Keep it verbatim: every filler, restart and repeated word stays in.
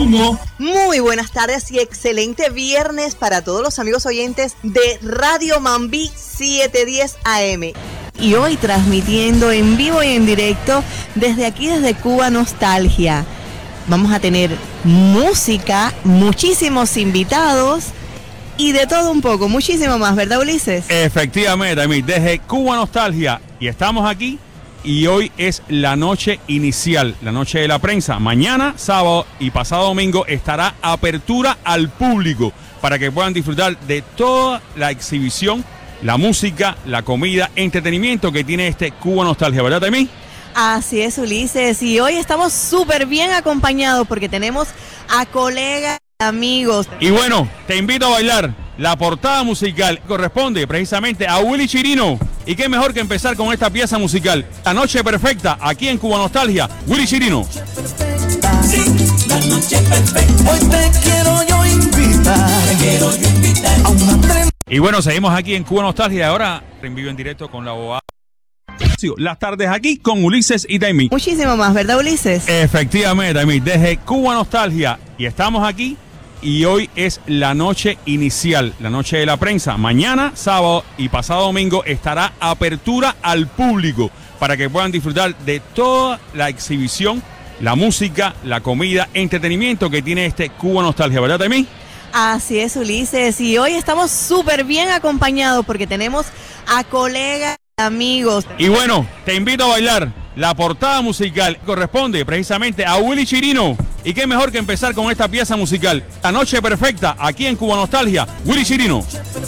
uno. Muy buenas tardes y excelente viernes para todos los amigos oyentes de Radio Mambí setecientos diez A M. Y hoy transmitiendo en vivo y en directo desde aquí, desde Cuba Nostalgia. Vamos a tener música, muchísimos invitados y de todo un poco, muchísimo más, ¿verdad, Ulises? Efectivamente, Amy, desde Cuba Nostalgia. Y estamos aquí y hoy es la noche inicial, la noche de la prensa. Mañana, sábado y pasado domingo estará apertura al público para que puedan disfrutar de toda la exhibición, la música, la comida, entretenimiento que tiene este Cuba Nostalgia, ¿verdad, Amy? Así es, Ulises, y hoy estamos súper bien acompañados porque tenemos a colegas, amigos. Y bueno, te invito a bailar. La portada musical corresponde precisamente a Willy Chirino. Y qué mejor que empezar con esta pieza musical. La noche perfecta, aquí en Cuba Nostalgia, Willy Chirino. Sí, la noche perfecta. Hoy te quiero yo invitar. Te quiero yo invitar a una tren. Y bueno, seguimos aquí en Cuba Nostalgia. Ahora en vivo en directo con la abogada. Las tardes aquí con Ulises y Taimi. Muchísimo más, ¿verdad, Ulises? Efectivamente, Taimi, desde Cuba Nostalgia. Y estamos aquí y hoy es la noche inicial, la noche de la prensa. Mañana, sábado y pasado domingo estará apertura al público para que puedan disfrutar de toda la exhibición, la música, la comida, entretenimiento que tiene este Cuba Nostalgia, ¿verdad, Taimi? Así es, Ulises, y hoy estamos súper bien acompañados porque tenemos a colegas, amigos. Y bueno, te invito a bailar. La portada musical corresponde precisamente a Willy Chirino. Y qué mejor que empezar con esta pieza musical. La noche perfecta, aquí en Cuba Nostalgia, Willy Chirino.